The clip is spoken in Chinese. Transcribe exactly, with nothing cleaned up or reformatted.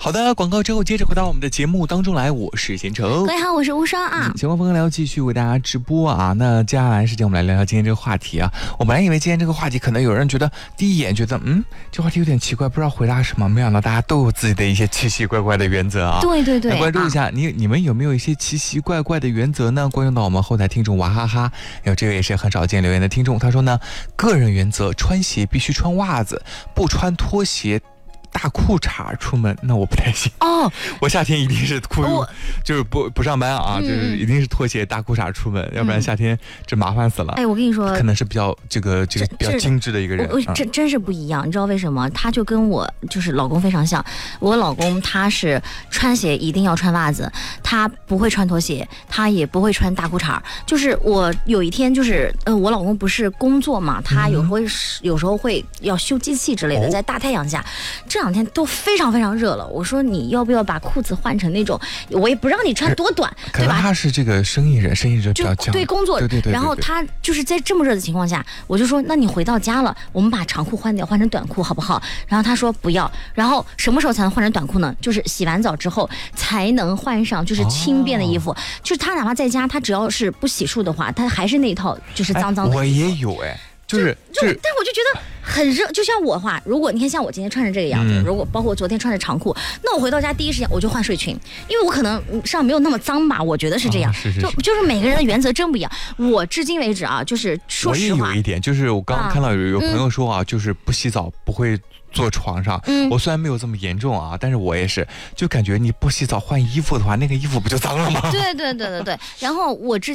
好的，广告之后接着回到我们的节目当中来，我是贤成。 各位好，我是无双啊。 闲话风聊继续为大家直播啊。那接下来时间我们来聊聊今天这个话题啊。我本来以为今天这个话题可能有人觉得第一眼觉得嗯这话题有点奇怪，不知道回答什么，没想到大家都有自己的一些奇奇怪怪的原则啊。 对对对， 来关注一下、啊、你你们有没有一些奇奇怪怪的原则呢？关注到我们后台听众娃哈哈，有这个也是很少见留言的听众，他说呢，个人原则穿鞋必须穿袜子，不穿拖鞋大裤衩出门，那我不太行哦。 我夏天一定是裤，就是不不上班啊、嗯，就是一定是拖鞋大裤衩出门、嗯，要不然夏天这麻烦死了。 哎，我跟你说， 可能是比较这个这个比较精致的一个人， 我真、嗯、真是不一样。你知道为什么？他就跟我就是老公非常像。我老公他是穿鞋一定要穿袜子，他不会穿拖鞋，他也不会穿大裤衩。就是我有一天就是呃，我老公不是工作嘛，他有时候、嗯、有时候会要修机器之类的，在大太阳下。这两天都非常非常热了，我说你要不要把裤子换成那种，我也不让你穿多短，对吧？ 他是这个生意人，生意人比较就对工作， 对对 对, 对, 对。 然后他就是在这么热的情况下，我就说那你回到家了，我们把长裤换掉，换成短裤好不好？然后他说不要。然后什么时候才能换成短裤呢？就是洗完澡之后才能换上，就是轻便的衣服。哦、就是他哪怕在家，他只要是不洗漱的话，他还是那套就是脏脏的。 我也有哎。就是就，就但我就觉得很热，就像我话，如果你看像我今天穿成这个样子、嗯，如果包括我昨天穿着长裤，那我回到家第一时间我就换睡裙，因为我可能上没有那么脏吧，我觉得是这样。哦、 是是是就就是每个人的原则真不一样。我至今为止啊，就是说实话， 我也有一点，就是我刚刚看到有有朋友说啊，嗯、就是不洗澡不会坐床上、嗯。我虽然没有这么严重啊，但是我也是，就感觉你不洗澡换衣服的话，那个衣服不就脏了吗？ 对对对对对。然后我之